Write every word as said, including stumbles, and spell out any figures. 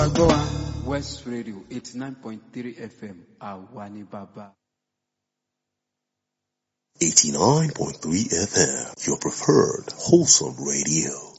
West Radio eighty-nine point three F M, Awani Baba. eighty-nine point three F M, your preferred wholesome radio.